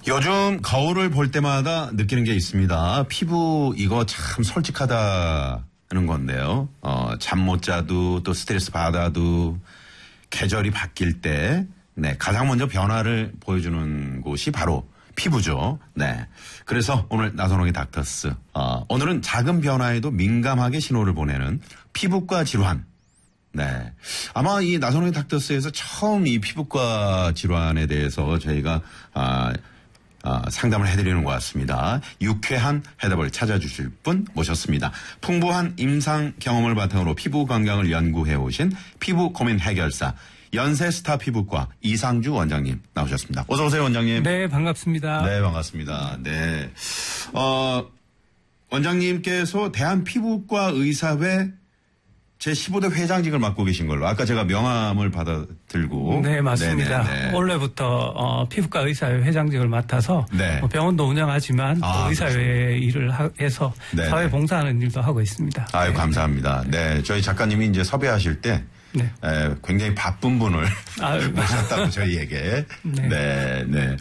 요즘 거울을 볼 때마다 느끼는 게 있습니다. 피부 이거 참 솔직하다는 건데요. 잠 못 자도 또 스트레스 받아도 계절이 바뀔 때 가장 먼저 변화를 보여주는 곳이 바로 피부죠. 네. 그래서 오늘 나선홍의 닥터스. 오늘은 작은 변화에도 민감하게 신호를 보내는 피부과 질환. 네. 아마 이 나선홍의 닥터스에서 처음 이 피부과 질환에 대해서 저희가 상담을 해드리는 것 같습니다. 유쾌한 해답을 찾아주실 분 모셨습니다. 풍부한 임상 경험을 바탕으로 피부 건강을 연구해 오신 피부 고민 해결사 연세스타 피부과 이상주 원장님 나오셨습니다. 어서 오세요, 원장님. 네, 반갑습니다. 네, 반갑습니다. 네. 원장님께서 대한피부과 의사회 제15대 회장직을 맡고 계신 걸로 아까 제가 명함을 받아 들고. 네, 맞습니다. 네네네. 올해부터 피부과 의사회 회장직을 맡아서 네. 병원도 운영하지만 의사회 일을 해서 네네. 사회 봉사하는 일도 하고 있습니다. 아유, 네. 감사합니다. 네, 저희 작가님이 이제 섭외하실 때 네. 굉장히 바쁜 분을 모셨다고 저희에게. 네. 네.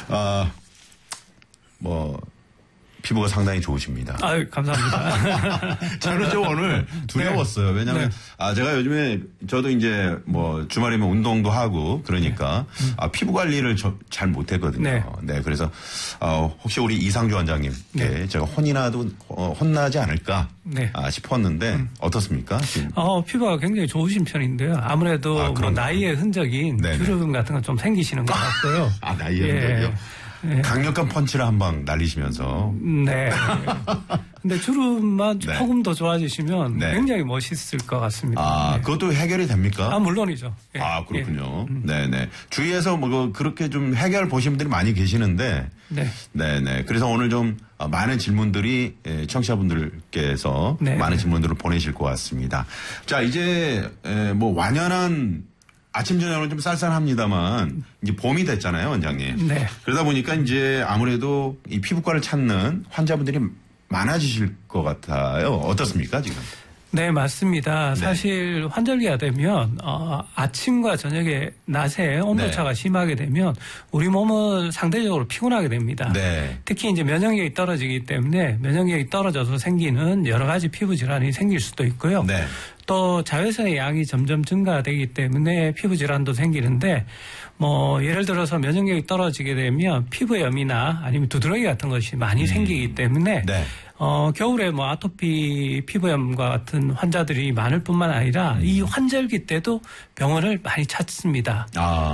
피부가 상당히 좋으십니다. 아유, 감사합니다. 저는 좀 오늘 두려웠어요. 왜냐하면 제가 요즘에 저도 이제 주말이면 운동도 하고 그러니까 피부 관리를 잘 못했거든요. 네. 그래서 혹시 우리 이상주 원장님께 제가 혼나지 않을까 싶었는데 어떻습니까? 피부가 굉장히 좋으신 편인데요. 아무래도 나이의 흔적인 주름 같은 건 좀 생기시는 것 같고요. 나이의 흔적이요? 네. 강력한 펀치를 한 방 날리시면서. 네. 근데 주름만 조금 더 좋아지시면 굉장히 멋있을 것 같습니다. 그것도 해결이 됩니까? 물론이죠. 예. 그렇군요. 네네. 주위에서 그렇게 좀 해결 보신 분들이 많이 계시는데. 네네. 그래서 오늘 좀 많은 질문들이 청취자분들께서 많은 질문들을 보내실 것 같습니다. 자, 이제 완연한 아침, 저녁은 좀 쌀쌀합니다만, 이제 봄이 됐잖아요, 원장님. 네. 그러다 보니까 이제 아무래도 이 피부과를 찾는 환자분들이 많아지실 것 같아요. 어떻습니까, 지금? 네, 맞습니다. 사실 환절기가 되면 아침과 저녁에 낮에 온도차가 심하게 되면 우리 몸은 상대적으로 피곤하게 됩니다. 특히 이제 면역력이 떨어지기 때문에 면역력이 떨어져서 생기는 여러 가지 피부 질환이 생길 수도 있고요. 또 자외선의 양이 점점 증가되기 때문에 피부 질환도 생기는데 예를 들어서 면역력이 떨어지게 되면 피부염이나 아니면 두드러기 같은 것이 많이 생기기 때문에 겨울에 아토피 피부염과 같은 환자들이 많을 뿐만 아니라 이 환절기 때도 병원을 많이 찾습니다.